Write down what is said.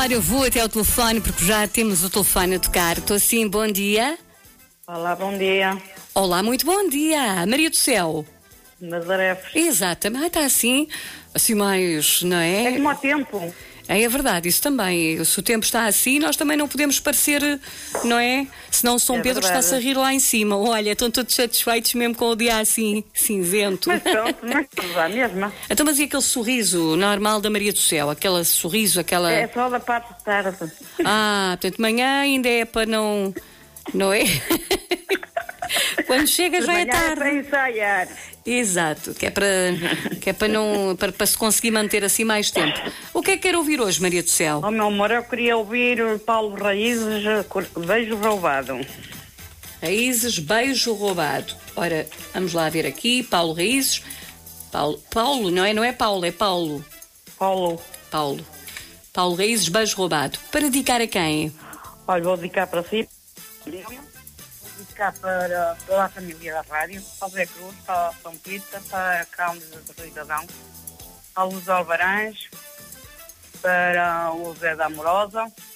Ora, eu vou até ao telefone porque já temos o telefone a tocar. Estou assim, bom dia. Olá, bom dia. Olá, muito bom dia. Maria do Céu. Nazaré. Exatamente. Está assim mais, não é? É como há tempo. É verdade, isso também. Se o tempo está assim, nós também não podemos parecer, não é? Senão o São Pedro verdade. está-se a rir lá em cima. Olha, estão todos satisfeitos mesmo com o dia assim, cinzento. Mas pronto, mas tudo lá mesmo. Então, mas e aquele sorriso normal da Maria do Céu? Aquele sorriso, aquela... É só da parte de tarde. Ah, portanto, de manhã ainda é para não... Não é? Quando chega já é Amanhã tarde. para ensaiar. Exato, que é para não para se conseguir manter assim mais tempo. O que é que quer ouvir hoje, Maria do Céu? Oh, meu amor, eu queria ouvir o Paulo Raízes, Beijo Roubado. Raízes, beijo roubado. Ora, vamos lá ver aqui, Paulo Raízes. Paulo, não é? Não é Paulo, é Paulo. Paulo Raízes, beijo roubado. Para dedicar a quem? Olha, vou dedicar para si. Vou dedicar para toda a família da rádio, para o Zé Cruz, para a São Pita, para a Cândida do Cidadão, para o José Alvarães, para o Zé da Amorosa,